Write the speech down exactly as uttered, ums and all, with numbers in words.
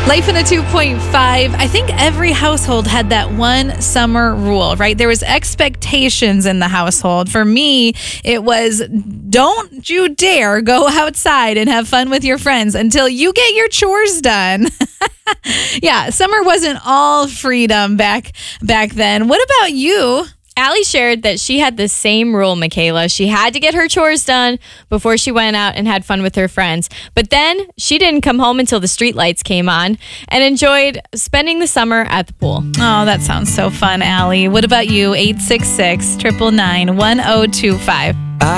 Life in a two point five. I think every household had that one summer rule, right? There was expectations in the household. For me, it was don't you dare go outside and have fun with your friends until you get your chores done. Yeah, summer wasn't all freedom back back then. What about you? Allie shared that she had the same rule, Michaela. She had to get her chores done before she went out and had fun with her friends. But then she didn't come home until the street lights came on and enjoyed spending the summer at the pool. Oh, that sounds so fun, Allie. What about you? eight six six, nine nine nine, one oh two five.